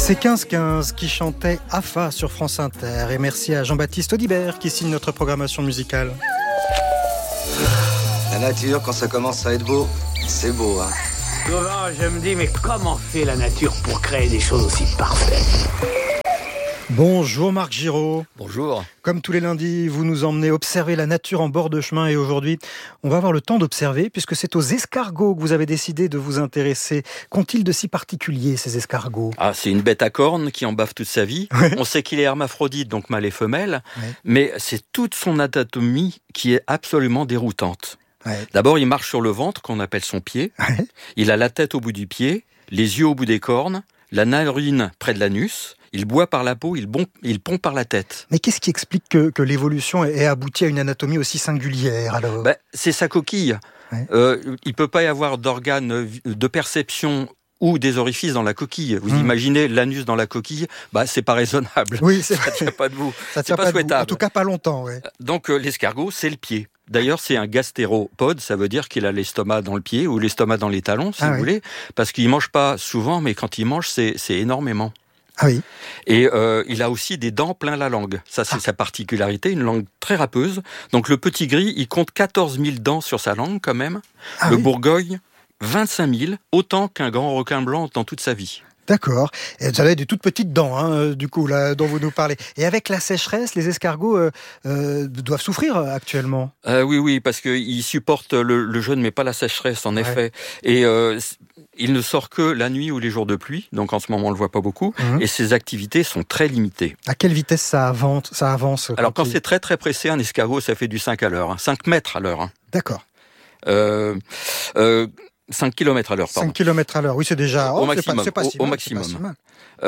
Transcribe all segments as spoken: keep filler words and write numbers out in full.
C'est quinze quinze qui chantait A F A sur France Inter. Et merci à Jean-Baptiste Audibert qui signe notre programmation musicale. La nature, quand ça commence à être beau, c'est beau, hein. Souvent, je me dis, mais comment fait la nature pour créer des choses aussi parfaites ? Bonjour Marc Giraud. Bonjour. Comme tous les lundis, vous nous emmenez observer la nature en bord de chemin et aujourd'hui, on va avoir le temps d'observer puisque c'est aux escargots que vous avez décidé de vous intéresser. Qu'ont-ils de si particulier ces escargots ? Ah, c'est une bête à cornes qui en bave toute sa vie. Ouais. On sait qu'il est hermaphrodite, donc mâle et femelle, ouais. Mais c'est toute son anatomie qui est absolument déroutante. Ouais. D'abord, il marche sur le ventre, qu'on appelle son pied. Ouais. Il a la tête au bout du pied, les yeux au bout des cornes, la narine près de l'anus. Il boit par la peau, il, bon, il pond par la tête. Mais qu'est-ce qui explique que, que l'évolution ait abouti à une anatomie aussi singulière alors ? Ben, c'est sa coquille. Ouais. Euh, il ne peut pas y avoir d'organes de perception ou des orifices dans la coquille. Vous mmh. imaginez l'anus dans la coquille, bah, c'est pas raisonnable. Oui, c'est ça ne tient pas debout. Ça tient c'est pas, pas souhaitable. En tout cas, pas longtemps. Ouais. Donc euh, l'escargot, c'est le pied. D'ailleurs, c'est un gastéropode, ça veut dire qu'il a l'estomac dans le pied ou l'estomac dans les talons, si ah, vous oui. voulez, parce qu'il mange pas souvent, mais quand il mange, c'est, c'est énormément. Ah oui. Et euh, il a aussi des dents plein la langue. Ça, c'est ah. sa particularité, une langue très râpeuse. Donc le petit gris, il compte quatorze mille dents sur sa langue quand même. Ah, le oui. bourgogne, vingt-cinq mille, autant qu'un grand requin blanc dans toute sa vie. D'accord. Et vous avez des toutes petites dents, hein, du coup, là, dont vous nous parlez. Et avec la sécheresse, les escargots euh, euh, doivent souffrir actuellement. Euh, oui, oui, parce qu'ils supportent le, le jeûne, mais pas la sécheresse, en ouais. effet. Et euh, il ne sort que la nuit ou les jours de pluie, donc en ce moment, on le voit pas beaucoup. Mmh. Et ses activités sont très limitées. À quelle vitesse ça avance, ça avance quand Alors, quand il... c'est très, très pressé, un escargot, ça fait du cinq à l'heure, hein, cinq mètres à l'heure. Hein. D'accord. Euh... euh cinq kilomètres à l'heure, pardon. cinq kilomètres à l'heure, oui, c'est déjà... Au, oh, au maximum. C'est pas, c'est pas si au, mal, au maximum. C'est pas si mal.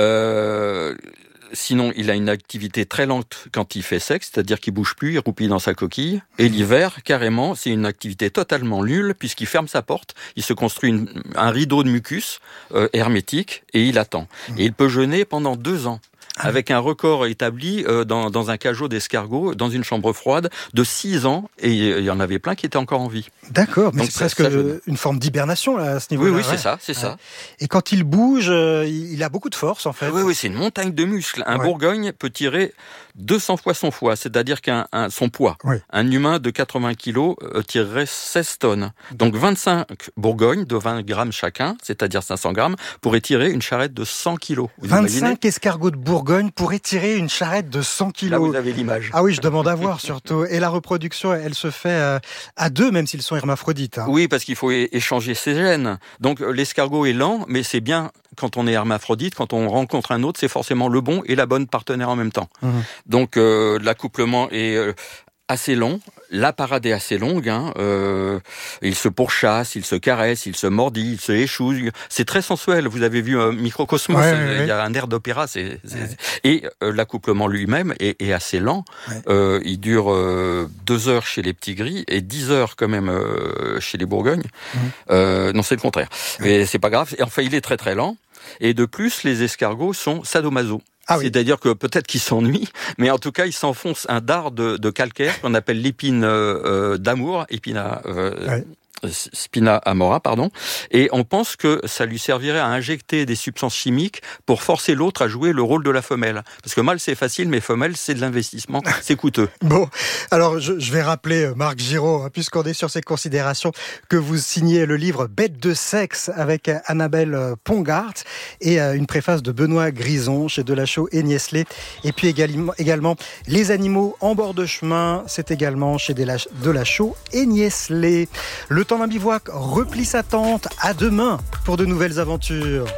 Euh, sinon, il a une activité très lente quand il fait sec, c'est-à-dire qu'il bouge plus, il roupille dans sa coquille. Et l'hiver, carrément, c'est une activité totalement nulle, puisqu'il ferme sa porte, il se construit une, un rideau de mucus euh, hermétique, et il attend. Mmh. Et il peut jeûner pendant deux ans. Avec un record établi euh, dans, dans un cajot d'escargots, dans une chambre froide, de six ans, et il y en avait plein qui étaient encore en vie. D'accord, mais donc c'est presque ça, une forme d'hibernation là, à ce niveau-là. Oui, oui, ouais. c'est ça, c'est ouais. ça. Et quand il bouge, euh, il a beaucoup de force en fait. Oui, oui, c'est une montagne de muscles. Un ouais. bourgogne peut tirer deux cents fois son poids, c'est-à-dire qu'un un, son poids. Oui. Un humain de quatre-vingts kilos euh, tirerait seize tonnes. Donc vingt-cinq bourgognes de vingt grammes chacun, c'est-à-dire cinq cents grammes, pourraient tirer une charrette de cent kilos. Vous vingt-cinq imaginez escargots de Bourgogne pourraient tirer une charrette de cent kilos. Là, vous avez l'image. Ah oui, je demande à voir surtout. Et la reproduction, elle se fait euh, à deux, même s'ils sont hermaphrodites. Hein. Oui, parce qu'il faut é- échanger ses gènes. Donc l'escargot est lent, mais c'est bien quand on est hermaphrodite, quand on rencontre un autre, c'est forcément le bon et la bonne partenaire en même temps. Mmh. Donc euh, l'accouplement est euh, assez long. La parade est assez longue. Hein. Euh, il se pourchasse, il se caresse, il se mordit, il se échouille. C'est très sensuel. Vous avez vu euh, Microcosmos, ouais, ouais, il y a un air d'opéra. C'est, c'est... Ouais. Et euh, l'accouplement lui-même est, est assez lent. Ouais. Euh, il dure euh, deux heures chez les petits gris et dix heures quand même euh, chez les bourgognes. Mmh. Euh, non, c'est le contraire. Ouais. Mais c'est pas grave. Et enfin, il est très très lent. Et de plus, les escargots sont sadomaso. Ah oui. C'est-à-dire que peut-être qu'ils s'ennuient, mais en tout cas, ils s'enfoncent un dard de, de calcaire qu'on appelle l'épine euh, d'amour, épina, euh, ouais. Spina amora, pardon, et on pense que ça lui servirait à injecter des substances chimiques pour forcer l'autre à jouer le rôle de la femelle. Parce que mâle, c'est facile, mais femelle, c'est de l'investissement, c'est coûteux. Bon, alors je, je vais rappeler, Marc Giraud, hein, puisqu'on est sur ces considérations, que vous signez le livre « Bête de sexe » avec Annabelle Pongart et euh, une préface de Benoît Grison chez Delachaux et Niestlé. Et puis également, également « Les animaux en bord de chemin », c'est également chez Delachaux et Niestlé. Le temps d'un bivouac replie sa tente. À demain pour de nouvelles aventures.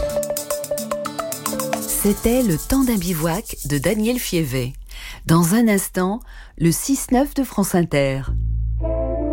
C'était Le temps d'un bivouac de Daniel Fievet. Dans un instant, le six neuf de France Inter.